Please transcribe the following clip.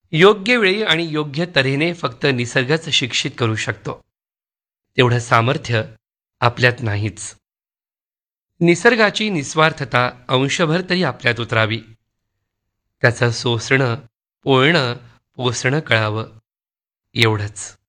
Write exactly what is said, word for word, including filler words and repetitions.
योग्य वेळी आणि योग्य तऱ्हेने फक्त निसर्गच शिक्षित करू शकतो. तेवढं सामर्थ्य आपल्यात नाहीच. निसर्गाची निस्वार्थता अंशभर तरी आपल्यात उतरावी. त्याचं सोसणं, पोळणं, पोसणं कळावं एवढंच.